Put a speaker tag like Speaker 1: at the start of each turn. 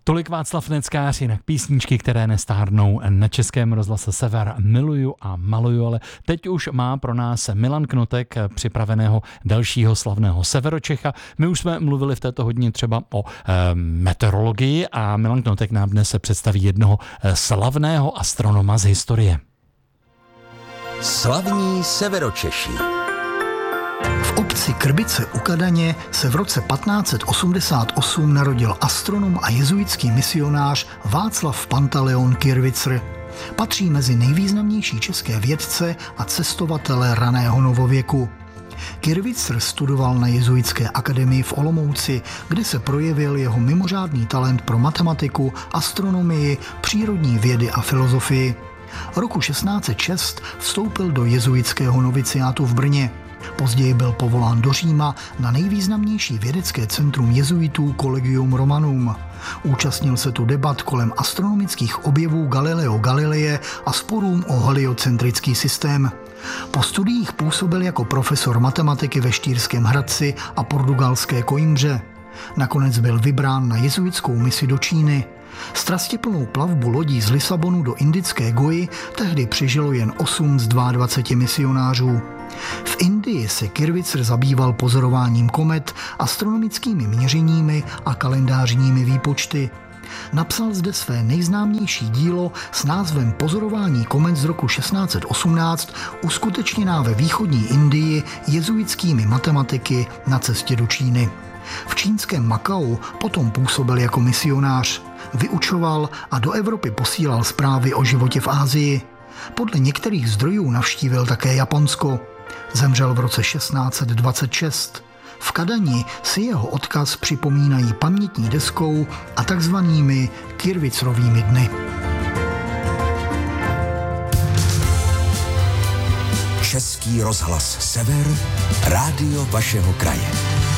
Speaker 1: Tolik Václav Neckář, jinak písničky, které nestárnou na Českém rozhlase Sever. Miluju a maluju, ale teď už má pro nás Milan Knotek připraveného dalšího slavného Severočecha. My už jsme mluvili v této hodině třeba o meteorologii a Milan Knotek nám dnes se představí jednoho slavného astronoma z historie.
Speaker 2: Slavní Severočeši.
Speaker 3: V obci Krbice u Kadaně se v roce 1588 narodil astronom a jezuitský misionář Václav Pantaleon Kirvicer. Patří mezi nejvýznamnější české vědce a cestovatele raného novověku. Kirvicer studoval na jezuitské akademii v Olomouci, kde se projevil jeho mimořádný talent pro matematiku, astronomii, přírodní vědy a filozofii. Roku 1606 vstoupil do jezuitského noviciátu v Brně. Později byl povolán do Říma na nejvýznamnější vědecké centrum jezuitů Collegium Romanum. Účastnil se tu debat kolem astronomických objevů Galileo Galileje a sporům o heliocentrický systém. Po studiích působil jako profesor matematiky ve Štýrském Hradci a portugalské Coimbře. Nakonec byl vybrán na jezuitskou misi do Číny. Strastiplnou plavbu lodí z Lisabonu do indické Goji tehdy přežilo jen 8 z 22 misionářů. V Indii se Kirvicer zabýval pozorováním komet, astronomickými měřeními a kalendářními výpočty. Napsal zde své nejznámější dílo s názvem Pozorování komet z roku 1618, uskutečněná ve východní Indii jezuitskými matematiky na cestě do Číny. V čínském Makau potom působil jako misionář. Vyučoval a do Evropy posílal zprávy o životě v Asii. Podle některých zdrojů navštívil také Japonsko. Zemřel v roce 1626. V Kadani si jeho odkaz připomínají pamětní deskou a takzvanými Kirvicerovými dny.
Speaker 2: Český rozhlas Sever, rádio vašeho kraje.